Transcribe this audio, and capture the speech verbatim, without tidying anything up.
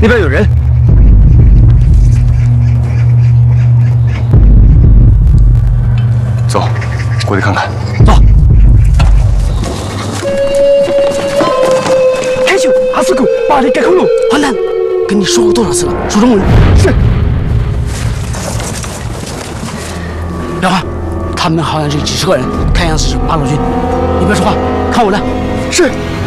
那边有人。 走，过去看看。 走。黑熊，阿斯狗，把你给扣了。 华南，跟你说过多少次了？说中文。 是。 廖华，他们好像是几十个人，看样子是八路军。你别说话，看我的。 是。